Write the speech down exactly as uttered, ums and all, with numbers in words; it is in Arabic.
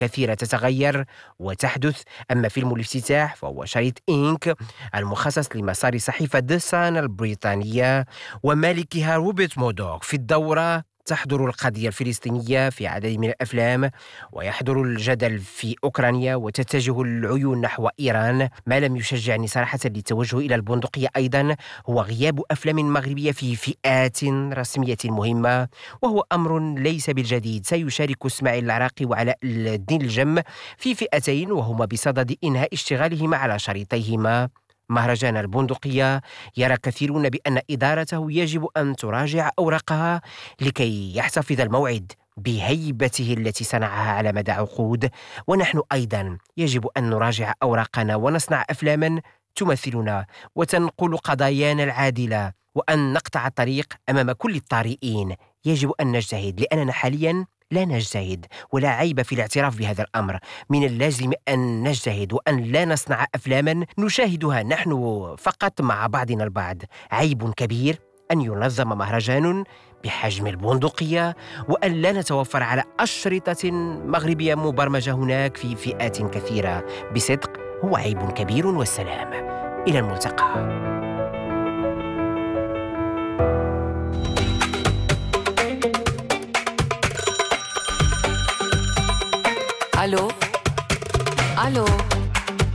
كثيرة تتغير وتحدث. أما فيلم الافتتاح فهو شريط إنك المخصص لمسار صحيفة ذا سان البريطانية ومالكها روبرت مودوك. في الدورة تحضر القضية الفلسطينية في عدد من الأفلام، ويحضر الجدل في أوكرانيا، وتتجه العيون نحو إيران. ما لم يشجعني صراحة للتوجه إلى البندقية أيضا هو غياب أفلام مغربية في فئات رسمية مهمة، وهو أمر ليس بالجديد. سيشارك اسماعيل العراقي وعلاء الدين الجم في فئتين، وهما بصدد إنهاء اشتغالهما على شريطيهما. مهرجان البندقية يرى كثيرون بأن إدارته يجب أن تراجع أوراقها لكي يحتفظ الموعد بهيبته التي صنعها على مدى عقود، ونحن أيضا يجب أن نراجع أوراقنا ونصنع أفلاما تمثلنا وتنقل قضايانا العادلة، وأن نقطع الطريق أمام كل الطارئين. يجب أن نجتهد لأننا حاليا لا نجتهد، ولا عيب في الاعتراف بهذا الأمر. من اللازم أن نجتهد وأن لا نصنع أفلاما نشاهدها نحن فقط مع بعضنا البعض. عيب كبير أن ينظم مهرجان بحجم البندقية وأن لا نتوفر على أشرطة مغربية مبرمجة هناك في فئات كثيرة. بصدق هو عيب كبير، والسلام. إلى الملتقى.